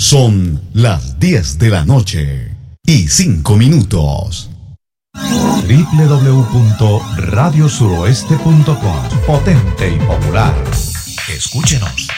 Son las 10 de la noche y 5 minutos. www.radiosuroeste.com. Potente y popular. Escúchenos.